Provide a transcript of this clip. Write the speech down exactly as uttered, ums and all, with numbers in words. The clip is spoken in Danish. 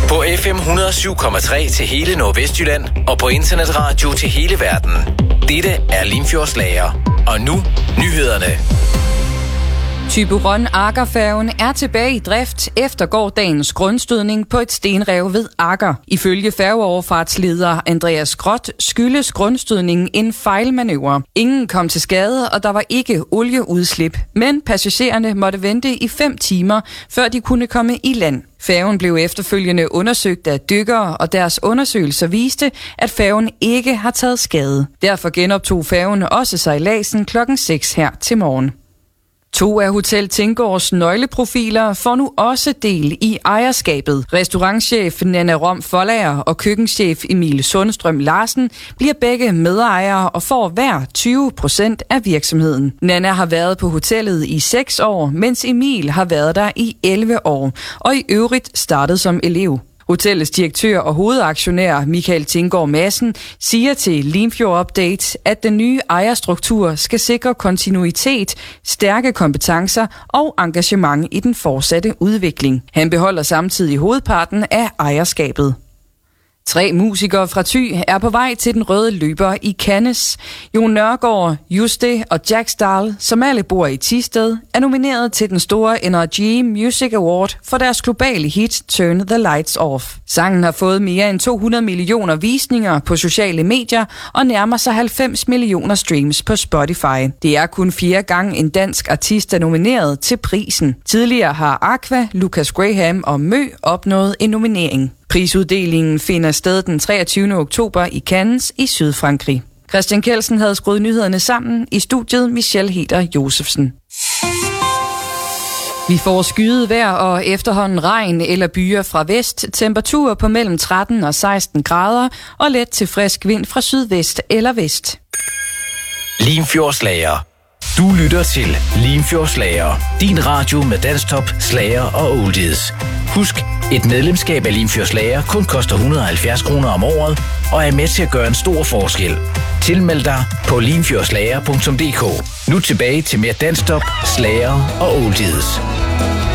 På F M et hundrede og syv komma tre til hele Nordvestjylland og på internetradio til hele verden. Dette er Limfjordslager. Og nu nyhederne. Thyborøn Aggerfærgen er tilbage i drift efter gårdagens grundstødning på et stenrev ved Agger. Ifølge færgeoverfartsleder Andreas Grot skyldes grundstødningen en fejlmanøvre. Ingen kom til skade, og der var ikke olieudslip, men passagererne måtte vente i fem timer, før de kunne komme i land. Færgen blev efterfølgende undersøgt af dykkere, og deres undersøgelser viste, at færgen ikke har taget skade. Derfor genoptog færgen også sejladsen klokken seks her til morgen. To af Hotel Tinggårds nøgleprofiler får nu også del i ejerskabet. Restaurantchef Nanna Rom Folager og køkkenchef Emil Sundstrøm Larsen bliver begge medejere og får hver tyve procent af virksomheden. Nanna har været på hotellet i seks år, mens Emil har været der i elleve år, og i øvrigt startet som elev. Hotellets direktør og hovedaktionær Michael Tinggård Madsen siger til Limfjord Update, at den nye ejerstruktur skal sikre kontinuitet, stærke kompetencer og engagement i den fortsatte udvikling. Han beholder samtidig hovedparten af ejerskabet. Tre musikere fra Thy er på vej til den røde løber i Cannes. Jon Nørgaard, Juste og Jack Stahl, som alle bor i Thisted, er nomineret til den store N R G Music Award for deres globale hit Turn the Lights Off. Sangen har fået mere end to hundrede millioner visninger på sociale medier og nærmer sig halvfems millioner streams på Spotify. Det er kun fire gange en dansk artist er nomineret til prisen. Tidligere har Aqua, Lucas Graham og Mø opnået en nominering. Prisuddelingen finder sted den treogtyvende oktober i Cannes i Sydfrankrig. Christian Kelsen havde skruet nyhederne sammen, i studiet Michelle Heder Josefsen. Vi får skyet vejr og efterhånden regn eller byer fra vest, temperaturer på mellem tretten og seksten grader og let til frisk vind fra sydvest eller vest. Limfjordslager. Du lytter til Limfjordslager. Din radio med dansktop, slager og oldies. Husk, et medlemskab af Limfjordslager kun koster et hundrede og halvfjerds kroner om året og er med til at gøre en stor forskel. Tilmeld dig på limfjordslager punktum d k. Nu tilbage til mere dansktop, slager og oldies.